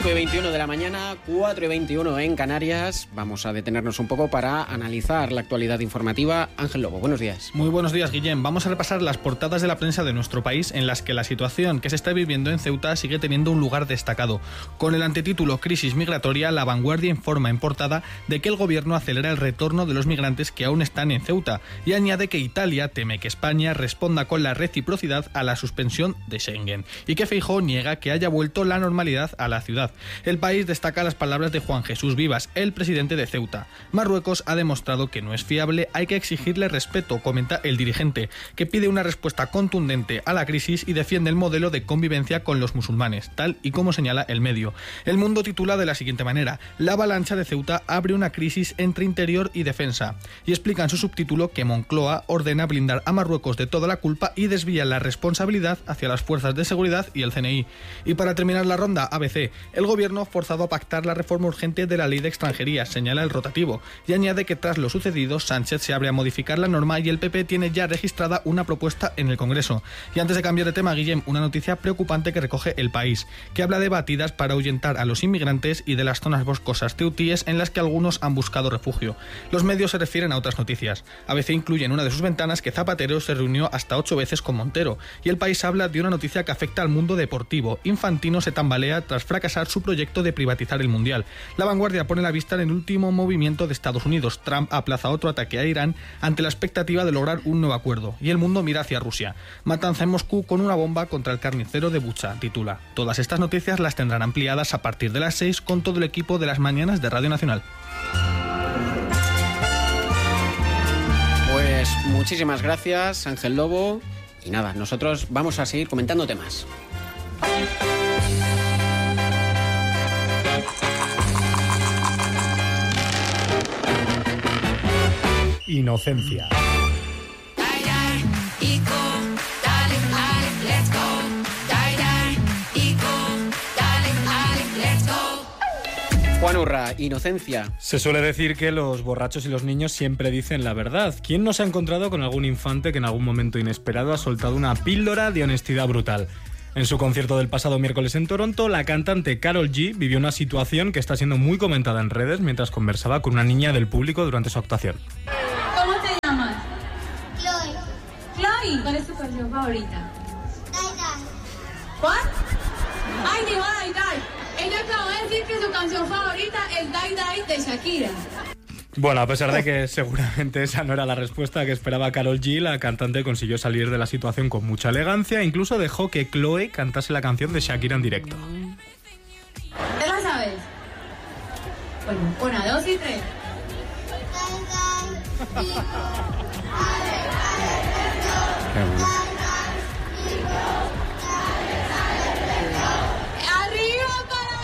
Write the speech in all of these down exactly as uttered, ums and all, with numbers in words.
cinco y veintiuno de la mañana, cuatro y veintiuno en Canarias. Vamos a detenernos un poco para analizar la actualidad informativa. Ángel Lobo, buenos días. Muy buenos días, Guillem. Vamos a repasar las portadas de la prensa de nuestro país en las que la situación que se está viviendo en Ceuta sigue teniendo un lugar destacado. Con el antetítulo Crisis migratoria, La Vanguardia informa en portada de que el gobierno acelera el retorno de los migrantes que aún están en Ceuta y añade que Italia teme que España responda con la reciprocidad a la suspensión de Schengen y que Feijóo niega que haya vuelto la normalidad a la ciudad. El país destaca las palabras de Juan Jesús Vivas, el presidente de Ceuta. Marruecos ha demostrado que no es fiable, hay que exigirle respeto, comenta el dirigente, que pide una respuesta contundente a la crisis y defiende el modelo de convivencia con los musulmanes, tal y como señala el medio. El Mundo titula de la siguiente manera: La avalancha de Ceuta abre una crisis entre interior y defensa, y explica en su subtítulo que Moncloa ordena blindar a Marruecos de toda la culpa y desvía la responsabilidad hacia las fuerzas de seguridad y el C N I. Y para terminar la ronda, A B C, el gobierno forzado a pactar la reforma urgente de la ley de extranjería, señala el rotativo, y añade que tras lo sucedido, Sánchez se abre a modificar la norma y el P P tiene ya registrada una propuesta en el Congreso. Y antes de cambiar de tema, Guillem, una noticia preocupante que recoge El País, que habla de batidas para ahuyentar a los inmigrantes y de las zonas boscosas ceutíes en las que algunos han buscado refugio. Los medios se refieren a otras noticias. A B C incluye en una de sus ventanas que Zapatero se reunió hasta ocho veces con Montero, y El País habla de una noticia que afecta al mundo deportivo. Infantino se tambalea tras fracasar su proyecto de privatizar el Mundial. La Vanguardia pone la vista en el último movimiento de Estados Unidos. Trump aplaza otro ataque a Irán ante la expectativa de lograr un nuevo acuerdo, y el mundo mira hacia Rusia. Matanza en Moscú con una bomba contra el carnicero de Bucha, titula. Todas estas noticias las tendrán ampliadas a partir de las seis con todo el equipo de las mañanas de Radio Nacional. Pues muchísimas gracias, Ángel Lobo. Y nada, nosotros vamos a seguir comentando temas. Inocencia. Juan Urra, Inocencia. Se suele decir que los borrachos y los niños siempre dicen la verdad. ¿Quién no se ha encontrado con algún infante que en algún momento inesperado ha soltado una píldora de honestidad brutal? En su concierto del pasado miércoles en Toronto, la cantante Karol G vivió una situación que está siendo muy comentada en redes mientras conversaba con una niña del público durante su actuación. ¿Cómo te llamas? Chloe. Chloe, ¿cuál es tu canción favorita? Die Die. ¿Cuál? Ay, dijo Die Die. Ella acaba de decir que su canción favorita es Die Die de Shakira. Bueno, a pesar de que seguramente esa no era la respuesta que esperaba Karol G, la cantante consiguió salir de la situación con mucha elegancia e incluso dejó que Chloe cantase la canción de Shakira en directo. ¿Te la sabes? Bueno, una, dos y tres. Die Die. Qué bueno. ¡Arriba para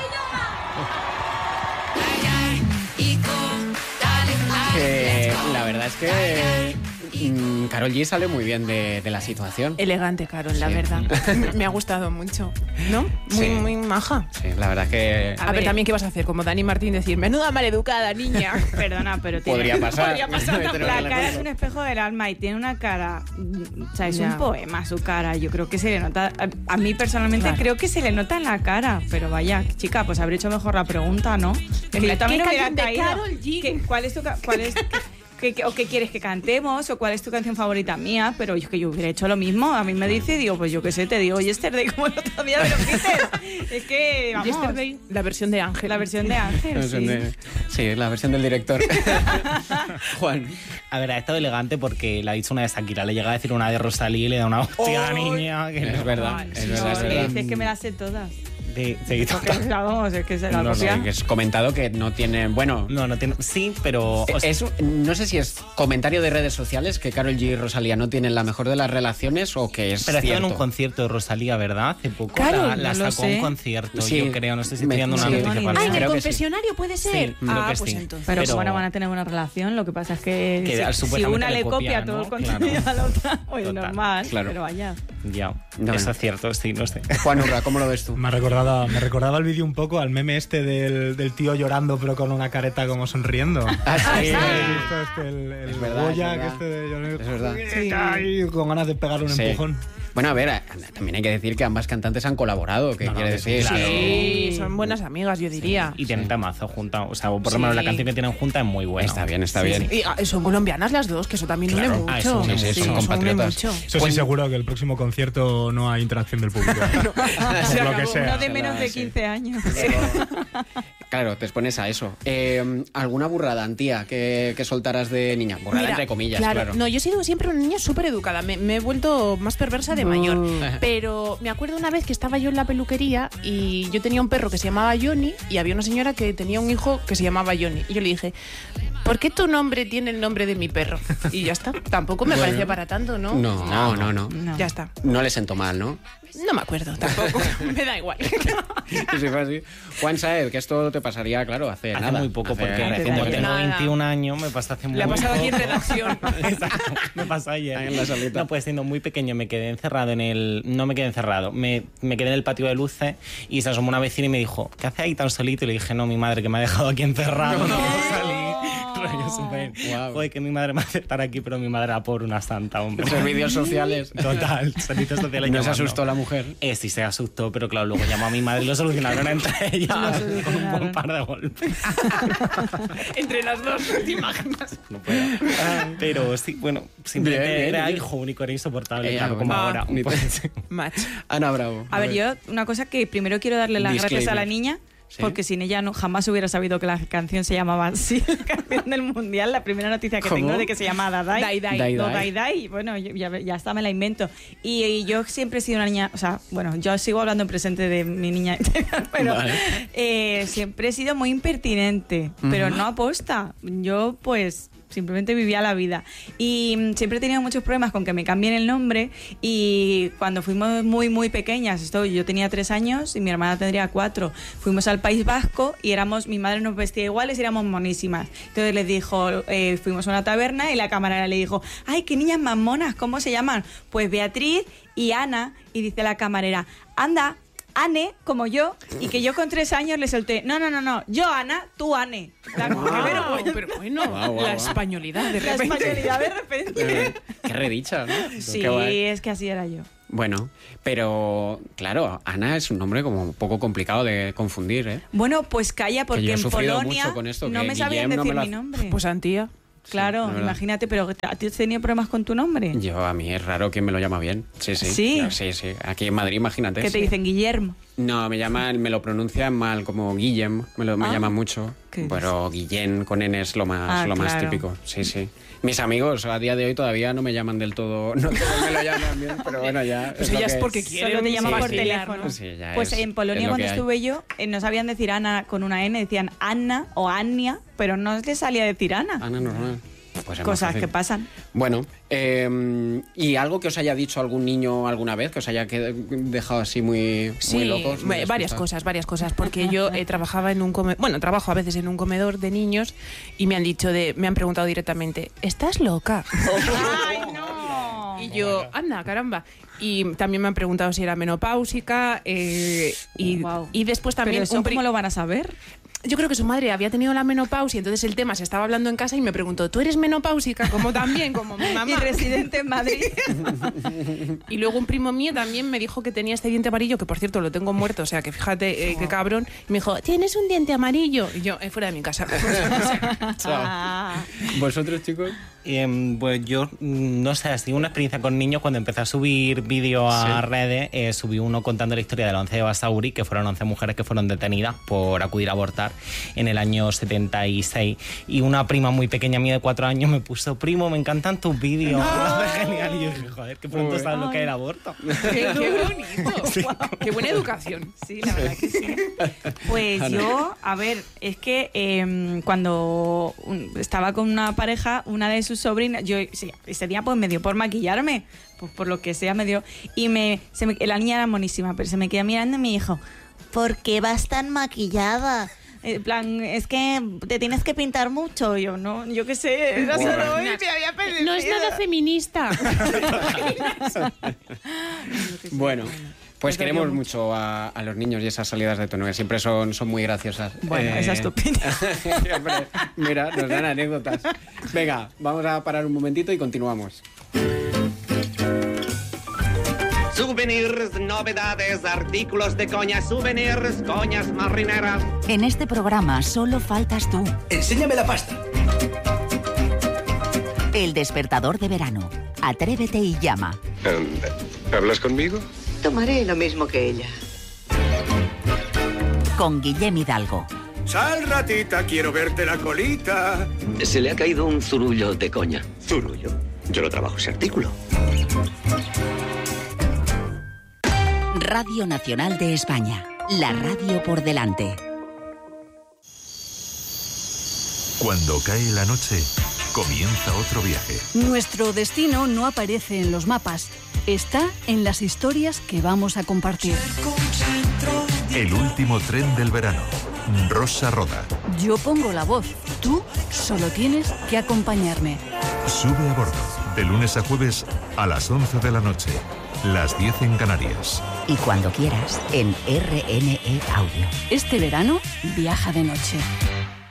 ella! Que la verdad es que mm, Karol G sale muy bien de, de la situación. Elegante, Karol, la Sí. verdad. Me ha gustado mucho, ¿no? Muy, Sí. muy maja. Sí, la verdad es que A, ver, también, ¿qué vas a hacer? Como Dani Martín decir, menuda maleducada, niña. Perdona, pero tiene... podría pasar. Podría pasar Pero La no, cara es no. un espejo del alma y tiene una cara... O sea, es Ya. un poema su cara. Yo creo que se le nota... A, a mí personalmente Claro. creo que se le nota en la cara. Pero vaya, chica, pues habría hecho mejor la pregunta, ¿no? Que ¿Qué- yo también qué hubiera canción de caído. Karol G? ¿Qué- ¿Cuál es tu... ca- Cuál es, qué- qué- o qué quieres que cantemos? ¿O cuál es tu canción favorita mía? Pero es que yo hubiera hecho lo mismo. A mí me dice, digo, pues yo qué sé, te digo Yesterday como el otro día de los Beatles. Es que, vamos... Yesterday, la versión de Ángel. La versión de Ángel, La versión sí. de- sí, la versión del director. Juan. A ver, ha estado elegante porque le ha dicho una de Shakira, le llega a decir una de Rosalía y le da una hostia a la niña. Que Es no. verdad, Ay, es no, verdad, es es que verdad. dices que me las sé todas. De, de- Porque, vamos, es que se la No, no, copia. que es comentado que no tiene... Bueno, No, no tiene... Sí, pero... o sea, es, no sé si es comentario de redes sociales que Karol G y Rosalía no tienen la mejor de las relaciones o que es pero estaba en cierto. un concierto de Rosalía, ¿verdad? Hace poco Claro, la, la no lo sacó a un sé. concierto, Sí, yo creo. No sé si me- estoy dando una sí. noticia Ay, falsa. Ay, en el Creo que sí. confesionario puede ser. Sí, creo ah, que pues sí. entonces. Pero, Pero- bueno, van a tener buena relación. Lo que pasa es que, Que si- si, supuestamente una le le copia, copia ¿no? todo el contenido Claro. a la otra, pues Total, normal. claro. Pero vaya. Ya, No, eso no. es cierto, sí, no sé. Juan Urra, ¿cómo lo ves tú? Me ha recordado, me recordaba el vídeo un poco al meme este del, del tío llorando pero con una careta como sonriendo. Ah, sí. ¿Habéis visto este, el, el Es verdad, Goya, es verdad. que este de Johnny- Es verdad. Sí. Ay, con ganas de pegarle un Sí. empujón. Bueno, a ver, también hay que decir que ambas cantantes han colaborado, que No, no, quiere que sí, decir... claro. Sí, son buenas amigas, yo diría. Y tienen temazo junta, o sea, por lo menos Sí. la canción que tienen junta es muy buena. Está bien, está Sí, bien. sí. Y ah, son colombianas las dos, que eso también Claro. une mucho. Ah, eso une mucho, son eso une compatriotas. mucho. Eso sí, seguro que el próximo concierto no hay interacción del público. Se Por lo acabó. que sea. Uno de menos de sí. quince años. Claro, te expones a eso. Eh, ¿Alguna burrada, Antía, que, que soltaras de niña? Burrada Mira, entre comillas, claro. No, yo he sido siempre una niña súper educada. Me, me he vuelto más perversa de mayor. Pero me acuerdo una vez que estaba yo en la peluquería y yo tenía un perro que se llamaba Johnny y había una señora que tenía un hijo que se llamaba Johnny. Y yo le dije, ¿por qué tu nombre tiene el nombre de mi perro? Y ya está. Tampoco me Bueno. parecía para tanto, ¿no? No, no, no, no. No. Ya está. No le sentó mal, ¿no? No me acuerdo tampoco. Me da igual. Si fue así. Juan Saez, que esto te pasaría, claro, hace, Hace nada. muy poco, Hace- porque hace como muy tengo Nada. veintiún años, me pasó hace muy Le ha poco. pasado aquí en redacción. Exacto, me pasó ayer. Ahí en la salita. No, pues siendo muy pequeño me quedé encerrado en el... No me quedé encerrado, me, me quedé en el patio de luces y se asomó una vecina y me dijo, ¿qué haces ahí tan solito? Y le dije, no, mi madre que me ha dejado aquí encerrado, no, puedo salir. Rollo súper... Guau. Joder, que mi madre me hace estar aquí, pero mi madre era por una santa, hombre. Servicios sociales. Total, servicios sociales ¿No se llamando. asustó la mujer? Eh, sí se asustó, pero claro, luego llamó a mi madre y lo solucionaron entre ellas con un buen par de golpes. Entre las dos, ¿te imaginas? No puedo. Pero sí, bueno, simplemente Bien, bien, era bien. hijo único, era insoportable, Eh, claro, bueno. como Ah, ahora. ni Pues, Match. Ana Bravo. A ver, yo, una cosa que primero quiero darle las gracias a la Disclaimer. niña, Sí. porque sin ella no jamás hubiera sabido que la canción se llamaba así, la canción del mundial, la primera noticia que ¿Cómo? tengo de que se llama Dadai. Dai Dai. Dai No, Dai. Dai Dai. Bueno, yo- ya, ya está, me la invento. Y, y yo siempre he sido una niña, o sea, bueno, yo sigo hablando en presente de mi niña interior, pero Vale. eh, siempre he sido muy impertinente, pero no aposta. Yo, pues, simplemente vivía la vida. Y mm, siempre he tenido muchos problemas con que me cambien el nombre. Y cuando fuimos muy, muy pequeñas, esto, yo tenía tres años y mi hermana tendría cuatro, fuimos al País Vasco y éramos, mi madre nos vestía iguales y éramos monísimas. Entonces les dijo, eh, fuimos a una taberna y la camarera le dijo, ¡ay, qué niñas más monas! ¿Cómo se llaman? Pues Beatriz y Ana. Y dice la camarera, anda, Ane, como yo, y que yo con tres años le solté, no, no, no, no, yo Ana, tú Ane. La, Wow, qué vergüenza. pero bueno, Guau, guau, la guau. españolidad de La repente. españolidad de repente. Eh, Qué redicha, ¿no? Sí, Qué guay. es que así era yo. Bueno, pero claro, Ana es un nombre como un poco complicado de confundir, ¿eh? Bueno, pues calla, porque yo he en sufrido Polonia mucho con esto, no que me sabían Guillem no decir me lo mi ha- nombre. Pues Antía. claro, la verdad. imagínate, pero ¿a ti has tenido problemas con tu nombre? Yo, a mí es raro que me lo llama bien. Sí, sí. ¿Sí? Claro, sí, sí. Aquí en Madrid, imagínate. ¿Qué te sí. dicen, Guillermo? No, me llaman, me lo pronuncian mal, como Guillem, me lo me Ah. llaman mucho. ¿Qué Pero Guillén con N es lo más, Ah, lo más claro. típico. Sí, sí. Mis amigos a día de hoy todavía no me llaman del todo, no todos me lo llaman bien, pero bueno, ya. Pues lo ya es que porque quieren Solo te llaman por fastidiar, teléfono. ¿no? Sí, ya Pues es- en es Polonia lo cuando que hay. estuve yo, eh, no sabían decir Ana con una N, decían Anna o Anya, pero no les salía decir Ana. Ana normal. Pues es más Cosas fácil. que pasan. Bueno, eh, ¿y algo que os haya dicho algún niño alguna vez, que os haya qued- dejado así muy, Sí, muy locos? muy va- varias despistas? cosas, varias cosas, porque yo eh, trabajaba en un comedor, bueno, trabajo a veces en un comedor de niños y me han dicho de, me han preguntado directamente, ¿estás loca? ¡Ay, no! Y yo, anda, caramba. Y también me han preguntado si era menopáusica eh, y, Guau. y después también ¿Pero eso un pri- cómo lo van a saber? yo creo que su madre había tenido la menopausia, entonces el tema se estaba hablando en casa y me preguntó, ¿tú eres menopáusica? Como también, como mi mamá. Y residente en Madrid. Y luego un primo mío también me dijo que tenía este diente amarillo, que por cierto lo tengo muerto, o sea que fíjate eh, qué cabrón. Y me dijo, ¿tienes un diente amarillo? Y yo, eh, fuera de mi casa. Ah. ¿Vosotros, chicos? Em, pues yo, mm, no sé, así una experiencia con niños. Cuando empecé a subir vídeos a Sí. redes, eh, subí uno contando la historia del once de Basauri, que fueron once mujeres que fueron detenidas por acudir a abortar en el año setenta y seis. Y una prima muy pequeña mía de cuatro años me puso, primo, me encantan tus vídeos, me hace genial. Y yo dije, joder, que pronto Uy. sabes lo que es el aborto. qué, qué bonito. Guau, qué buena educación. Sí, la verdad que sí. Pues yo, a ver, es que eh, cuando un- estaba con una pareja, una de sus sobrinas, yo sí, ese día pues me dio por maquillarme, pues por lo que sea me dio, y me, se me- la niña era monísima, pero se me queda mirando y me dijo, ¿por qué vas tan maquillada? En plan, es que te tienes que pintar mucho. Yo no, yo qué sé, era Bueno. solo hoy, me había perdido. No es nada feminista. Bueno, pues Me queremos dolió mucho a, a los niños y esas salidas de tono, que siempre son, son muy graciosas. Bueno, esa es tu opinión. Hombre, mira, nos dan anécdotas. Venga, vamos a parar un momentito y continuamos. Souvenirs, novedades, artículos de coña, souvenirs, coñas marineras. En este programa solo faltas tú. Enséñame la pasta. El despertador de verano. Atrévete y llama. Um, ¿Hablas conmigo? Tomaré lo mismo que ella. Con Guillem Hidalgo. Sal, ratita, quiero verte la colita. Se le ha caído un zurullo de coña. ¿Zurullo? Yo lo trabajo ese artículo. Radio Nacional de España. La radio por delante. Cuando cae la noche, comienza otro viaje. Nuestro destino no aparece en los mapas. Está en las historias que vamos a compartir. El último tren del verano. Rosa Roda. Yo pongo la voz. Tú solo tienes que acompañarme. Sube a bordo. De lunes a jueves a las once de la noche. Las diez en Canarias. Y cuando quieras, en R N E Audio. Este verano, viaja de noche.